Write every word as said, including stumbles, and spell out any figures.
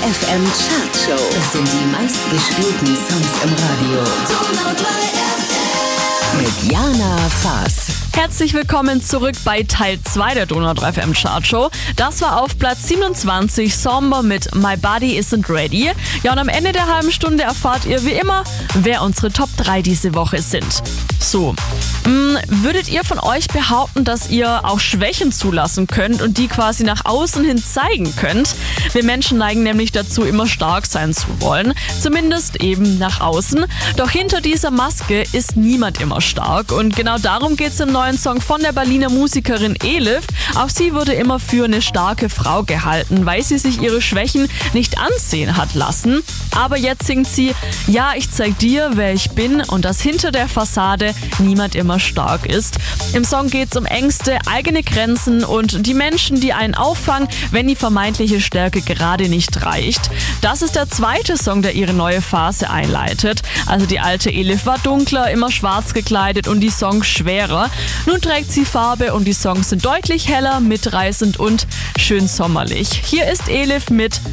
F M Chartshow. Das sind die meistgespielten Songs im Radio. Donau drei F M. Mit Jana Faas. Herzlich willkommen zurück bei Teil zwei der Donau drei F M Chartshow. Das war auf Platz siebenundzwanzig Somber mit My Body Isn't Ready. Ja, und am Ende der halben Stunde erfahrt ihr wie immer, wer unsere Top drei diese Woche sind. So, mh, würdet ihr von euch behaupten, dass ihr auch Schwächen zulassen könnt und die quasi nach außen hin zeigen könnt? Wir Menschen neigen nämlich dazu, immer stark sein zu wollen, zumindest eben nach außen. Doch hinter dieser Maske ist niemand immer stark und genau darum geht es im neuen Song von der Berliner Musikerin Elif. Auch sie wurde immer für eine starke Frau gehalten, weil sie sich ihre Schwächen nicht ansehen hat lassen. Aber jetzt singt sie, ja, ich zeig dir, wer ich bin und dass hinter der Fassade niemand immer stark ist. Im Song geht es um Ängste, eigene Grenzen und die Menschen, die einen auffangen, wenn die vermeintliche Stärke gerade nicht reicht. Das ist der zweite Song, der ihre neue Phase einleitet. Also die alte Elif war dunkler, immer schwarz gekleidet und die Songs schwerer. Nun trägt sie Farbe und die Songs sind deutlich heller, mitreißend und schön sommerlich. Hier ist Elif mit